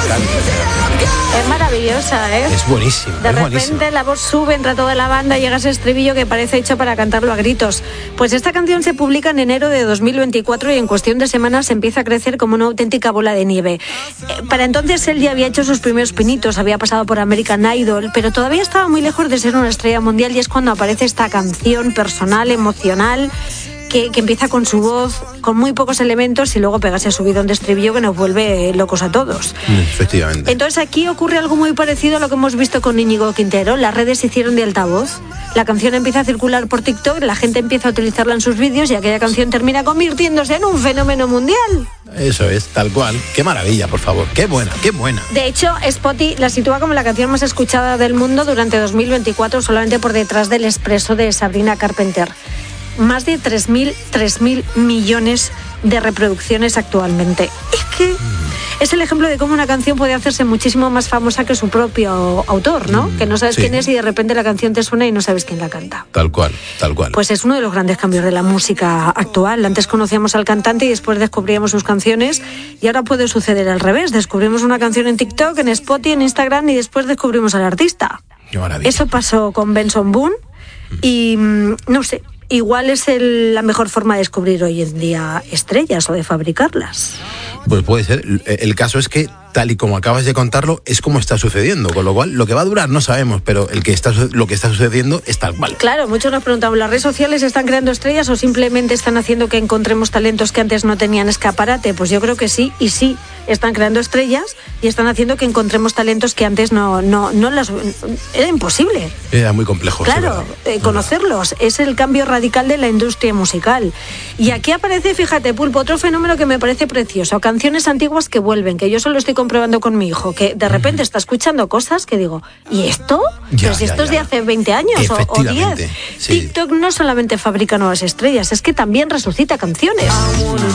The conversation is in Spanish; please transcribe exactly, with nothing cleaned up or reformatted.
Es maravillosa, ¿eh? Es buenísimo. De es repente buenísimo. la voz sube entre toda la banda, llega ese estribillo que parece hecho para cantarlo a gritos. Pues esta canción se publica en enero de dos mil veinticuatro y en cuestión de semanas empieza a crecer como una auténtica bola de nieve. Eh, para entonces él ya había hecho sus primeros pinitos, había pasado por American Idol, pero todavía estaba muy lejos de ser una estrella mundial, y es cuando aparece esta canción personal, emocional, Que, que empieza con su voz, con muy pocos elementos, y luego pega ese subidón de estribillo que nos vuelve locos a todos. Efectivamente. Entonces aquí ocurre algo muy parecido a lo que hemos visto con Íñigo Quintero. Las redes se hicieron de altavoz. La canción empieza a circular por TikTok, la gente empieza a utilizarla en sus vídeos y aquella canción termina convirtiéndose en un fenómeno mundial. Eso es, tal cual. Qué maravilla, por favor. Qué buena, qué buena. De hecho, Spotify la sitúa como la canción más escuchada del mundo durante dos mil veinticuatro, solamente por detrás del Expreso de Sabrina Carpenter. Más de tres mil millones de reproducciones actualmente. Es que es el ejemplo de cómo una canción puede hacerse muchísimo más famosa que su propio autor, ¿no? Mm, que no sabes sí. quién es y de repente la canción te suena y no sabes quién la canta. Tal cual, tal cual. Pues es uno de los grandes cambios de la música actual. Antes conocíamos al cantante y después descubríamos sus canciones, y ahora puede suceder al revés. Descubrimos una canción en TikTok, en Spotify, en Instagram, y después descubrimos al artista. Qué maravilla. Eso pasó con Benson Boone y no sé, igual es el, la mejor forma de descubrir hoy en día estrellas o de fabricarlas. Pues puede ser. El caso es que, tal y como acabas de contarlo, es como está sucediendo, con lo cual lo que va a durar no sabemos, pero el que está, lo que está sucediendo es tal cual. Claro, muchos nos preguntamos, ¿las redes sociales están creando estrellas o simplemente están haciendo que encontremos talentos que antes no tenían escaparate? Pues yo creo que sí, y sí, están creando estrellas y están haciendo que encontremos talentos que antes no, no, no las... Era imposible. Era muy complejo. Claro, sí, eh, conocerlos. Es el cambio radical de la industria musical. Y aquí aparece, fíjate, Pulpo, otro fenómeno que me parece precioso. Canciones antiguas que vuelven, que yo solo estoy comprobando con mi hijo, que de repente está escuchando cosas que digo, ¿y esto? Ya, pues ya, esto es ya. de hace veinte años o, o diez. Sí. TikTok no solamente fabrica nuevas estrellas, es que también resucita canciones.